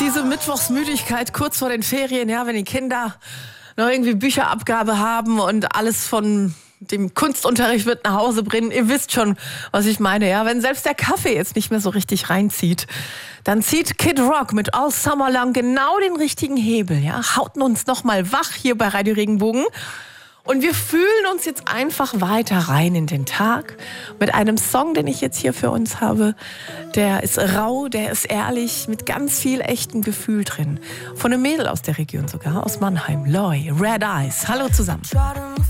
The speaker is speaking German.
diese Mittwochsmüdigkeit kurz vor den Ferien, ja, wenn die Kinder noch irgendwie Bücherabgabe haben und alles von dem Kunstunterricht mit nach Hause bringen. Ihr wisst schon, was ich meine, ja. Wenn selbst der Kaffee jetzt nicht mehr so richtig reinzieht, dann zieht Kid Rock mit All Summer Long genau den richtigen Hebel, ja. Hauten uns nochmal wach hier bei Radio Regenbogen. Und wir fühlen uns jetzt einfach weiter rein in den Tag mit einem Song, den ich jetzt hier für uns habe. Der ist rau, der ist ehrlich, mit ganz viel echtem Gefühl drin. Von einem Mädel aus der Region sogar, aus Mannheim, Loi, Red Eyes. Hallo zusammen.